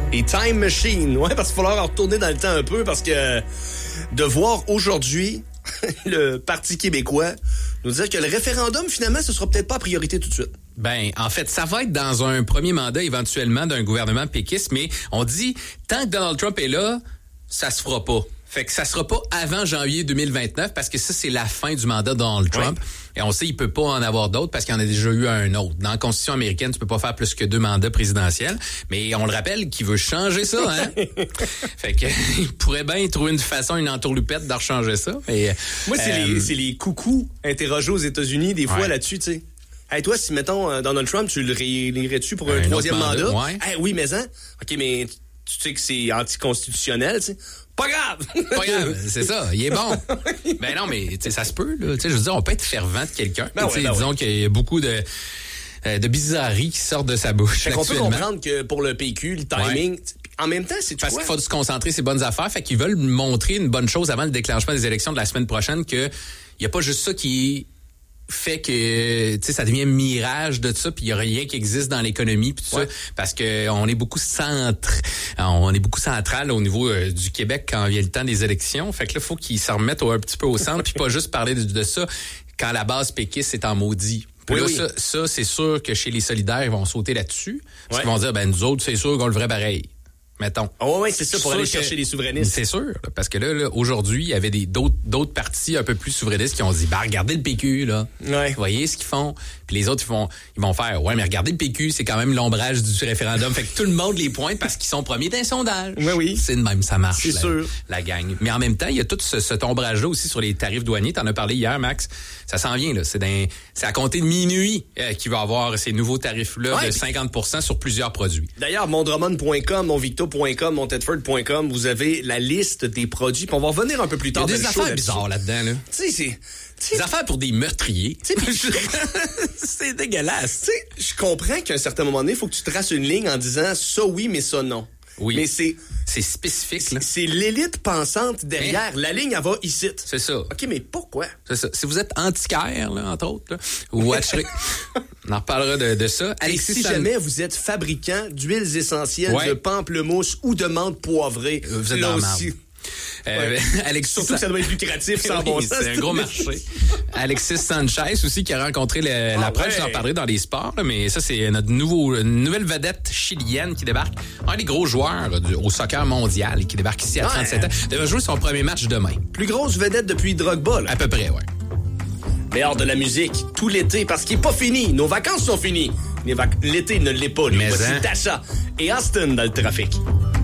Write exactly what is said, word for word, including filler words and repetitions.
Et Time Machine, ouais, parce qu'il va falloir retourner dans le temps un peu, parce que de voir aujourd'hui le Parti québécois nous dire que le référendum, finalement, ce sera peut-être pas priorité tout de suite. Ben, en fait, ça va être dans un premier mandat éventuellement d'un gouvernement péquiste, mais on dit, tant que Donald Trump est là, ça se fera pas. Fait que ça sera pas avant janvier deux mille vingt-neuf parce que ça, c'est la fin du mandat de Donald Trump. Ouais. Et on sait qu'il peut pas en avoir d'autres parce qu'il y en a déjà eu un autre. Dans la Constitution américaine, tu peux pas faire plus que deux mandats présidentiels. Mais on le rappelle qu'il veut changer ça, hein? Fait que il pourrait bien trouver une façon, une entourloupette de rechanger ça. Et, moi, c'est, euh, les, c'est les coucous interrogés aux États-Unis des fois ouais. là-dessus, tu sais. Hey, toi, si, mettons, Donald Trump, tu le réélirais-tu pour un, un troisième mandat? mandat? Ouais. Hey, oui, mais hein? OK, mais tu sais que c'est anticonstitutionnel, tu sais. Pas grave! Pas grave, c'est ça, il est bon. Ben non, mais ça se peut, là. Je veux dire, on peut être fervent de quelqu'un. Ben ouais, ben disons ouais. qu'il y a beaucoup de, de bizarreries qui sortent de sa bouche. Fait qu'on peut comprendre que pour le P Q, le timing... Ouais. En même temps, c'est parce quoi? qu'il faut se concentrer sur ses bonnes affaires. Fait qu'ils veulent montrer une bonne chose avant le déclenchement des élections de la semaine prochaine, que il y a pas juste ça qui fait que tu sais ça devient un mirage de ça, puis il y a rien qui existe dans l'économie puis tout ouais. ça, parce que on est beaucoup centre on est beaucoup central au niveau euh, du Québec quand vient le temps des élections. Fait que là faut qu'ils se remettent un petit peu au centre puis pas juste parler de, de ça quand la base péquiste est en maudit. Puis oui, là, oui. ça, ça c'est sûr que chez les solidaires ils vont sauter là-dessus. Parce ouais. qu'ils vont dire ben nous autres c'est sûr qu'on le ferait pareil. Mettons. Ah oh ouais, c'est ça, pour aller chercher les souverainistes. C'est sûr, parce que là, là aujourd'hui, il y avait des d'autres d'autres partis un peu plus souverainistes qui ont dit bah regardez le P Q là. Ouais. Vous voyez ce qu'ils font. Puis les autres ils vont ils vont faire ouais, mais regardez le P Q, c'est quand même l'ombrage du référendum. Fait que tout le monde les pointe parce qu'ils sont premiers d'un sondage. Oui oui. C'est de même, ça marche. C'est la, sûr. La gang. Mais en même temps, il y a tout ce, cet ombrage là aussi sur les tarifs douaniers, t'en as parlé hier Max. Ça s'en vient là, c'est d'un c'est à compter de minuit euh, qu'il va avoir ces nouveaux tarifs là ouais, de cinquante pour cent sur plusieurs produits. D'ailleurs, mon drummond point com, mon victo point com, mon tedford point com, vous avez la liste des produits. Puis on va revenir un peu plus tard. Il y a des affaires là bizarres là-dedans. Là. Tu sais, c'est... T'sais, des affaires pour des meurtriers. C'est dégueulasse. Tu sais, je comprends qu'à un certain moment donné, il faut que tu traces une ligne en disant ça oui, mais ça non. Oui. Mais c'est... C'est spécifique, là. C'est l'élite pensante derrière. Mais la ligne, elle va ici. C'est ça. OK, mais pourquoi? C'est ça. Si vous êtes antiquaire, là, entre autres, là, ou watcherez... On en reparlera de, de ça. Et Alexis, si jamais vous êtes fabricant d'huiles essentielles ouais. de pamplemousse ou de menthe poivrée, vous êtes là dans aussi... Euh, ouais. Alexis Surtout que ça doit être lucratif sans oui, bon sens. C'est un gros marché. Alexis Sanchez aussi qui a rencontré le, ah, la presse, ouais. j'en parlerai dans les sports, là, mais ça c'est notre nouveau, une nouvelle vedette chilienne qui débarque. Un des gros joueurs du, au soccer mondial qui débarque ici à ouais. trente-sept ans. Il devait jouer son premier match demain. Plus grosse vedette depuis Drogba. Là. À peu près, ouais. Mais hors de la musique, tout l'été, parce qu'il n'est pas fini. Nos vacances sont finies. Vac- L'été ne l'est pas. Lui. Mais Voici hein. Tasha et Austin dans le trafic.